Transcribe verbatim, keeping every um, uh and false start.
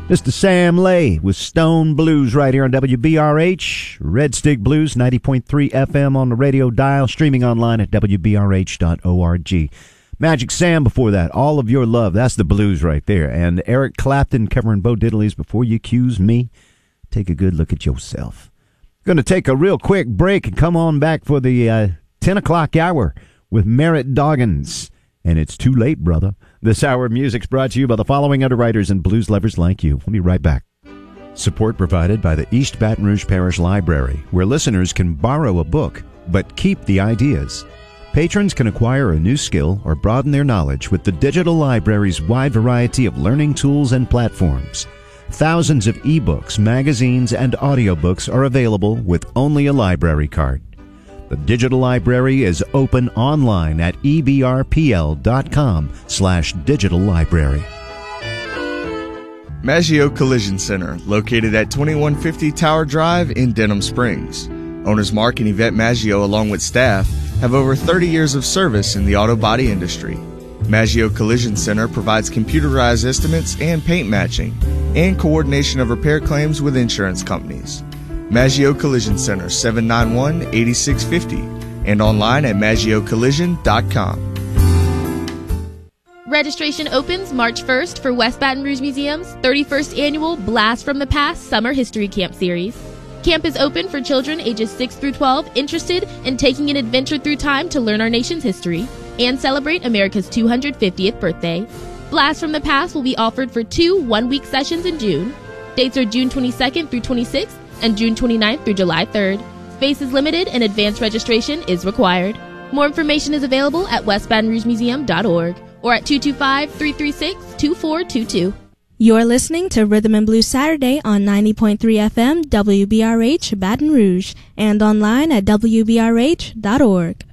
Mister Sam Lay with Stone Blues right here on W B R H. Red Stick Blues, ninety point three F M on the radio dial, streaming online at W B R H dot org. Magic Sam before that, All of Your Love. That's the blues right there. And Eric Clapton covering Bo Diddley's Before You Accuse Me. Take a good look at yourself. Going to take a real quick break and come on back for the uh, ten o'clock hour with Merritt Doggins. And it's too late, brother. This hour of music's brought to you by the following underwriters and blues lovers like you. We'll be right back. Support provided by the East Baton Rouge Parish Library, where listeners can borrow a book, but keep the ideas. Patrons can acquire a new skill or broaden their knowledge with the digital library's wide variety of learning tools and platforms. Thousands of ebooks, magazines, and audiobooks are available with only a library card. The digital library is open online at e b r p l dot com slash digital library. Maggio Collision Center, located at twenty-one fifty Tower Drive in Denham Springs. Owners Mark and Yvette Maggio, along with staff, have over thirty years of service in the auto body industry. Maggio Collision Center provides computerized estimates and paint matching, and coordination of repair claims with insurance companies. Maggio Collision Center, seven nine one, eight six five zero, and online at maggio collision dot com. Registration opens March first for West Baton Rouge Museum's thirty-first Annual Blast from the Past Summer History Camp Series. Camp is open for children ages six through twelve interested in taking an adventure through time to learn our nation's history and celebrate America's two hundred fiftieth birthday. Blast from the Past will be offered for two one-week sessions in June. Dates are June twenty-second through twenty-sixth and June twenty-ninth through July third. Space is limited and advanced registration is required. More information is available at west baton rouge museum dot org or at two two five, three three six, two four two two. You're listening to Rhythm and Blues Saturday on ninety point three F M W B R H Baton Rouge and online at w b r h dot org.